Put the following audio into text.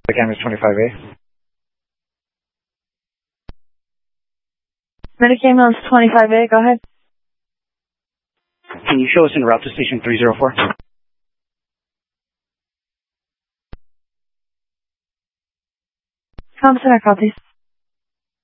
The camera's 25A. Medicaid ambulance 25A, go ahead. Can you show us en route to station 304? Come center call, please.